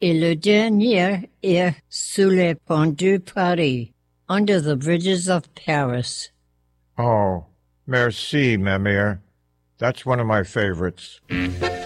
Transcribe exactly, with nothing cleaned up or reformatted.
Et le dernier est sous les ponts de Paris, under the bridges of Paris. Oh, merci, ma mère. That's one of my favorites.